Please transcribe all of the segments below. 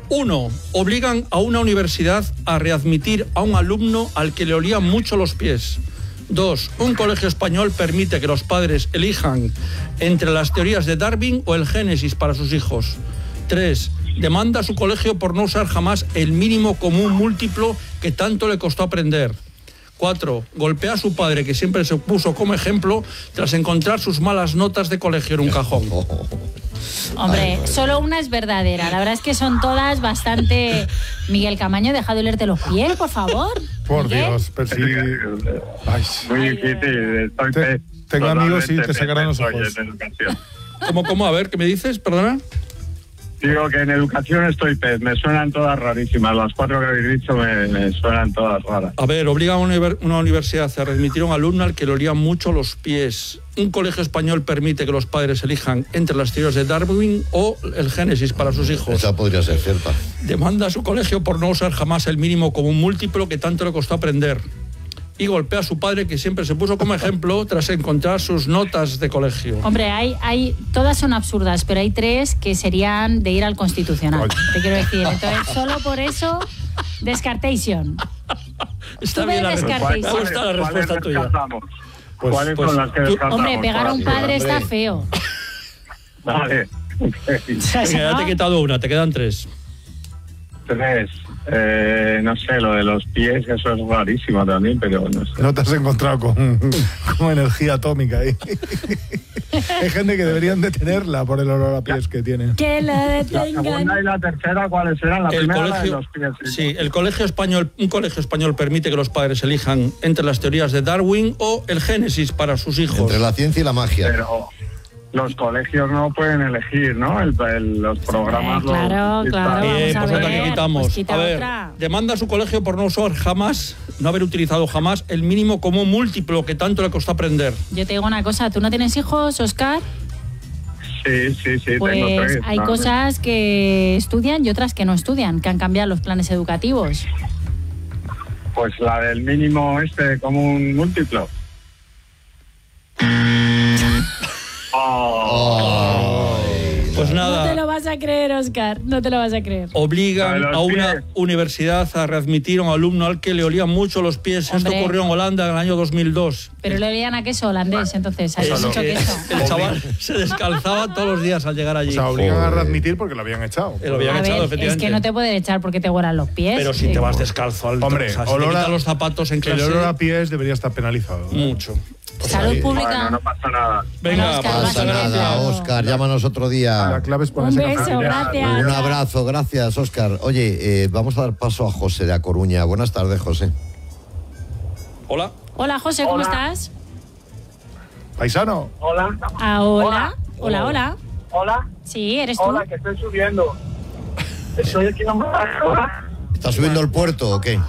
1. Obligan a una universidad a readmitir a un alumno al que le olían mucho los pies. 2. Un colegio español permite que los padres elijan entre las teorías de Darwin o el Génesis para sus hijos. 3. Demanda a su colegio por no usar jamás el mínimo común múltiplo que tanto le costó aprender. 4. Golpea a su padre, que siempre se puso como ejemplo, tras encontrar sus malas notas de colegio en un cajón. Hombre, solo una es verdadera. La verdad es que son todas bastante... Miguel Camaño, deja de olerte los pies, por favor. Por Miguel. Dios, pero sí... Ay, muy difícil. Tengo amigos y te sacarán los ojos. ¿Cómo? A ver, ¿qué me dices? Perdona. Digo que en educación estoy pez, me suenan todas rarísimas. Las 4 que habéis dicho me suenan todas raras. A ver, obliga a una universidad a readmitir a un alumno al que le olían mucho los pies. Un colegio español permite que los padres elijan entre las teorías de Darwin o el Génesis para sus hijos. Esa podría ser cierta. Demanda a su colegio por no usar jamás el mínimo común múltiplo que tanto le costó aprender. Y golpea a su padre, que siempre se puso como ejemplo tras encontrar sus notas de colegio. Hombre, todas son absurdas, pero hay 3 que serían de ir al Constitucional. Te quiero decir. Entonces, solo por eso, descartation. Está bien la respuesta. Me gusta la respuesta tuya. ¿Cuáles son las que descartamos? Hombre, pegar a un padre está feo. Vale. Venga, ya te he quitado una, te quedan 3. 3. No sé, lo de los pies, eso es rarísimo también, pero no sé. No te has encontrado con energía atómica ahí. Hay gente que deberían detenerla por el olor a pies que tiene. Que la detengan. La segunda y la tercera, ¿cuáles eran? La primera, la de los pies. Sí, un colegio español permite que los padres elijan entre las teorías de Darwin o el Génesis para sus hijos. Entre la ciencia y la magia. Pero los colegios no pueden elegir, ¿no? Los programas... Claro. Pues otra que quitamos. Pues quita a ver, otra. demanda a su colegio por no haber utilizado jamás el mínimo común múltiplo que tanto le costó aprender. Yo te digo una cosa, ¿tú no tienes hijos, Óscar? Sí, pues tengo 3. Hay cosas que estudian y otras que no estudian, que han cambiado los planes educativos. Pues la del mínimo común múltiplo. Pues nada. No te lo vas a creer, Óscar, no te lo vas a creer. Obligan a una universidad a readmitir a un alumno al que le olían mucho los pies. Hombre. Esto ocurrió en Holanda en el año 2002. Pero le olían a queso holandés, entonces. ¿Has mucho queso? El chaval se descalzaba todos los días al llegar allí. O sea, obligan a readmitir porque lo habían echado. Lo habían echado, Es efectivamente. que no te pueden echar porque te huelan los pies. Pero si te vas descalzo al... Hombre, si te quitas los zapatos en clase... El olor a pies debería estar penalizado. Mucho. Salud pública. Bueno, no pasa nada. Venga, Óscar, Pasa nada, Óscar, llámanos otro día. La clave es Un ponerse beso, cafetería. gracias. Un abrazo, gracias, Óscar. Oye, vamos a dar paso a José de A Coruña. Buenas tardes, José. Hola. Hola, José, ¿cómo estás? Paisano. Hola. Hola. Hola. Hola. Sí, ¿eres tú? Hola, que estoy subiendo. Estoy aquí en ¿Estás subiendo el puerto o qué?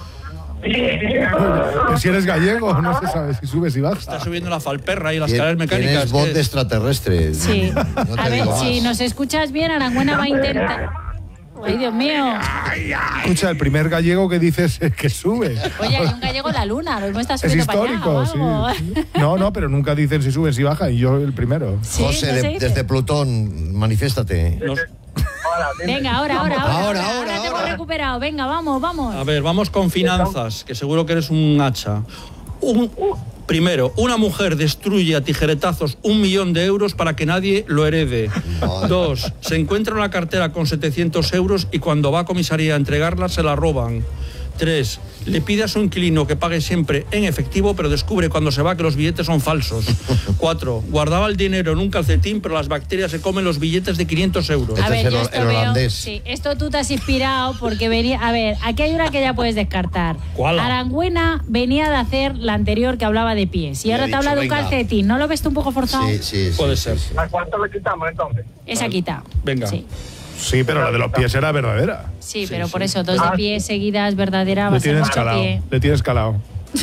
Que si eres gallego, no se sabe si subes y bajas. Está subiendo la falperra y las escaleras mecánicas. Tienes voz de extraterrestre. Sí. No te A ver, digo si más. nos escuchas bien, Arangüena va a intentar... ¡Ay, Dios mío! Escucha, el primer gallego que dices es que sube. Oye, hay un gallego en la luna, lo mismo está Es subiendo para allá histórico, o sí. algo. No, pero nunca dicen si suben, si bajan, y yo el primero. Sí, José, no se dice. desde Plutón, manifiéstate. Venga, ahora Ahora. te hemos recuperado. Venga, vamos. A ver, vamos con finanzas, que seguro que eres un hacha. Primero, una mujer destruye a tijeretazos 1 millón de euros para que nadie lo herede. 2, se encuentra una cartera con 700 euros y cuando va a comisaría a entregarla se la roban. 3, le pide a su inquilino que pague siempre en efectivo, pero descubre cuando se va que los billetes son falsos. 4, guardaba el dinero en un calcetín, pero las bacterias se comen los billetes de 500 euros. A ver, Este es yo el esto veo... holandés. Sí, esto tú te has inspirado porque venía... A ver, aquí hay una que ya puedes descartar. ¿Cuál? Arangüena venía de hacer la anterior que hablaba de pies. Y Le ahora he te habla dicho, de un venga. calcetín. ¿No lo ves tú un poco forzado? Sí. Puede ser. ¿A cuánto le quitamos entonces? Esa quita. Venga. Sí, pero la de los pies era verdadera. Sí, pero por eso, 2 de pie seguidas, verdadera, va Le a ser tienes mucho calado. pie. Le tienes calado.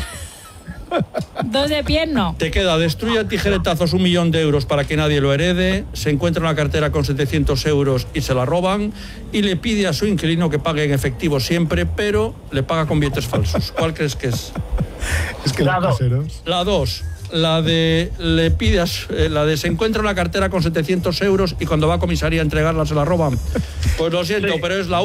2 de pie, no. Te queda, destruye a tijeretazos 1 millón de euros para que nadie lo herede, se encuentra una cartera con 700 euros y se la roban, y le pide a su inquilino que pague en efectivo siempre, pero le paga con billetes falsos. ¿Cuál crees que es? Es que los caseros. La 2. La de se encuentra una cartera con 700 euros y cuando va a comisaría a entregarla se la roban. Pues lo siento, pero es la